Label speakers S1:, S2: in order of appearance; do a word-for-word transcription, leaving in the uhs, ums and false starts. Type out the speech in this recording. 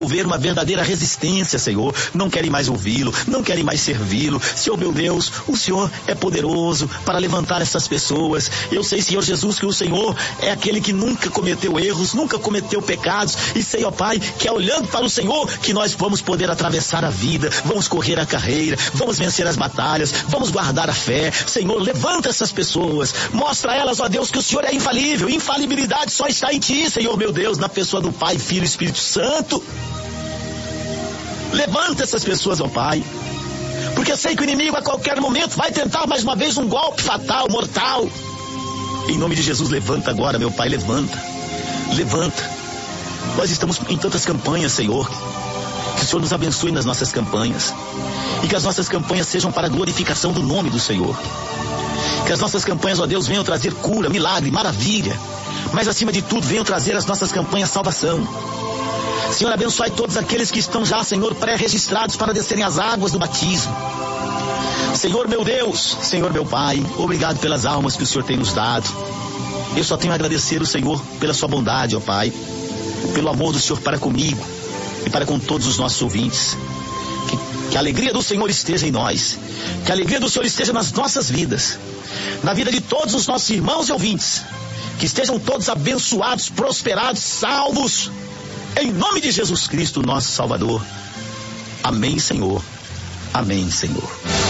S1: Ver uma verdadeira resistência, Senhor, não querem mais ouvi-lo, não querem mais servi-lo. Senhor meu Deus, o Senhor é poderoso para levantar essas pessoas. Eu sei, Senhor Jesus, que o Senhor é aquele que nunca cometeu erros, nunca cometeu pecados, e sei, ó Pai, que é olhando para o Senhor que nós vamos poder atravessar a vida, vamos correr a carreira, vamos vencer as batalhas, vamos guardar a fé. Senhor, levanta essas pessoas, mostra a elas, ó Deus, que o Senhor é infalível, infalibilidade só está em Ti, Senhor meu Deus, na pessoa do Pai, Filho e Espírito Santo. Levanta essas pessoas, ó Pai, porque eu sei que o inimigo a qualquer momento vai tentar mais uma vez um golpe fatal, mortal. Em nome de Jesus, levanta agora, meu Pai, levanta, levanta. Nós estamos em tantas campanhas, Senhor, que o Senhor nos abençoe nas nossas campanhas, e que as nossas campanhas sejam para a glorificação do nome do Senhor. Que as nossas campanhas, ó Deus, venham trazer cura, milagre, maravilha, mas acima de tudo, venham trazer as nossas campanhas salvação. Senhor, abençoe todos aqueles que estão já, Senhor, pré-registrados para descerem as águas do batismo. Senhor meu Deus, Senhor meu Pai, obrigado pelas almas que o Senhor tem nos dado. Eu só tenho a agradecer o Senhor pela sua bondade, ó Pai, pelo amor do Senhor para comigo e para com todos os nossos ouvintes. Que, que a alegria do Senhor esteja em nós, que a alegria do Senhor esteja nas nossas vidas, na vida de todos os nossos irmãos e ouvintes, que estejam todos abençoados, prosperados, salvos, em nome de Jesus Cristo, nosso Salvador. Amém, Senhor. Amém, Senhor.